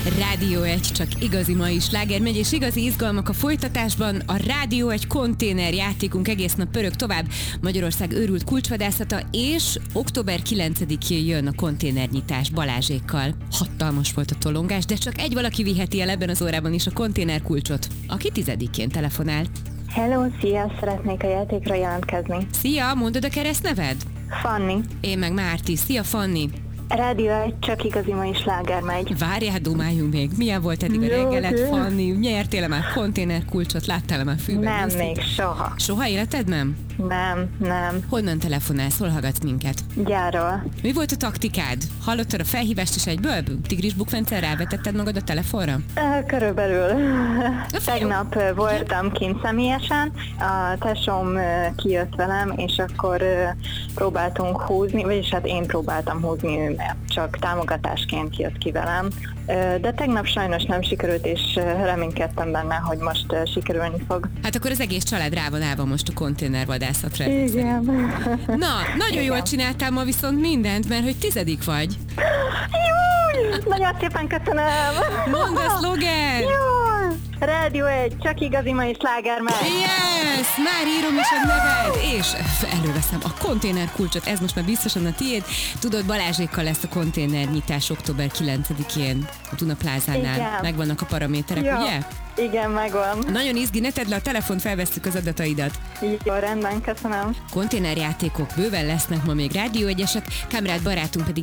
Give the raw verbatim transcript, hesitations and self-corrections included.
Rádió egy, csak igazi mai sláger megy, és igazi izgalmak a folytatásban. A Rádió egy konténer játékunk egész nap pörög tovább. Magyarország őrült kulcsvadászata, és október kilencedikén jön a konténernyitás Balázsékkal. Hatalmas volt a tolongás, de csak egy valaki viheti el ebben az órában is a konténerkulcsot, aki tizedikén telefonál. Hello, szia! Szeretnék a játékra jelentkezni. Szia, mondod a keresztneved? Fanni. Én meg Márti. Szia, Fanni! Rádió egy, csak igazi mai sláger megy. Várjál, dumáljunk még. Milyen volt eddig a reggelet, Fanni? Nyertél-e már konténerkulcsot? Láttál-e már fűben? Nem, Nézted? még soha. Soha életed nem? Nem, nem. Honnan telefonálsz? Hol hallgatsz minket? Gyárról. Mi volt a taktikád? Hallottad a felhívást is egyből? Tigris bukfenccel rávetetted magad a telefonra? Körülbelül. Tegnap voltam kint személyesen, a tesóm kijött velem, és akkor próbáltunk húzni, vagyis hát én próbáltam húzni, ő csak támogatásként jött ki velem. De tegnap sajnos nem sikerült, és reménykedtem benne, hogy most sikerülni fog. Hát akkor az egész család rá van állva most a konténervadászatra. Igen. Na, nagyon Igen. jól csináltál ma viszont mindent, mert hogy tizedik vagy. Júj! Nagyon szépen köszönöm! Mondd a szlogen! Júj! Rádió egy, csak igazi mai sláger megy! Yes! Már írom is a neved! És előveszem a konténerkulcsot, ez most már biztosan a tiéd. Tudod, Balázsékkal lesz a konténernyitás október kilencedikén a Duna Plázánál. Igen. Megvannak a paraméterek, Jó. ugye? Igen, megvan. Nagyon izgi, ne tedd le a telefont, felvesszük az adataidat. Jó, rendben, köszönöm. Konténerjátékok bőven lesznek ma még, Rádió egyesek, Kamrád barátunk pedig